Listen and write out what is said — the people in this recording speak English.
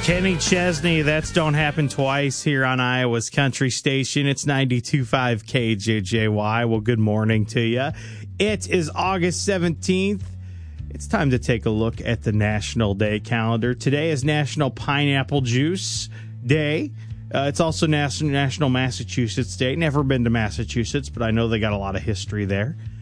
Kenny Chesney, that's Don't Happen Twice here on Iowa's Country Station. It's 92.5 KJJY. Well, good morning to you. It is August 17th. It's time to take a look at the National Day calendar. Today is National Pineapple Juice Day. It's also National Massachusetts Day. Never been to Massachusetts, but I know they got a lot of history there.